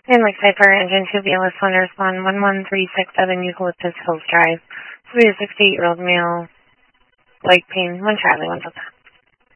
In Lakeside Fire Engine 2 BLS 1 to respond 11367 Eucalyptus Hills Drive. So we have a 68-year-old male, leg pain, 1 Charlie, 1 Delta.